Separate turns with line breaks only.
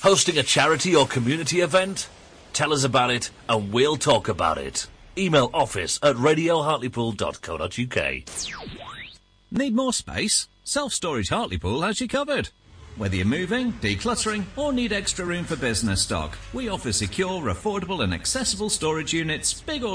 Hosting a charity or community event? Tell us about it and we'll talk about it. Email office@radiohartlepool.co.uk.
Need more space? Self-Storage Hartlepool has you covered. Whether you're moving, decluttering, or need extra room for business stock, we offer secure, affordable and accessible storage units, big or